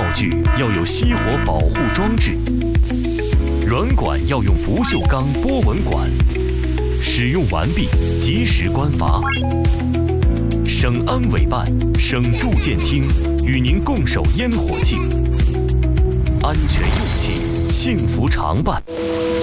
具要有熄火保护装置，软管要用不锈钢波纹管，使用完毕及时关阀。省安委办、省住建厅与您共守烟火季，安全用气，幸福常伴。